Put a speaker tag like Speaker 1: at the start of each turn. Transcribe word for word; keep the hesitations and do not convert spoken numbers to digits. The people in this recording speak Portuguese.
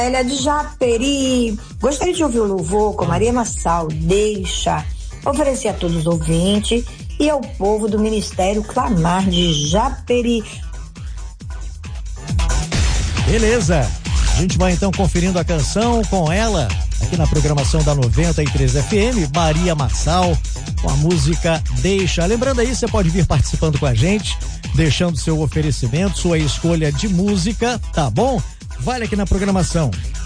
Speaker 1: Ela de Japeri. Gostaria de ouvir o louvor com Maria Massal, Deixa. Oferecer a todos os ouvintes e ao povo do Ministério Clamar de Japeri.
Speaker 2: Beleza. A gente vai então conferindo a canção com ela, aqui na programação da noventa e três F M, Maria Massal, com a música Deixa. Lembrando aí, você pode vir participando com a gente, deixando seu oferecimento, sua escolha de música, tá bom? Vale aqui na programação.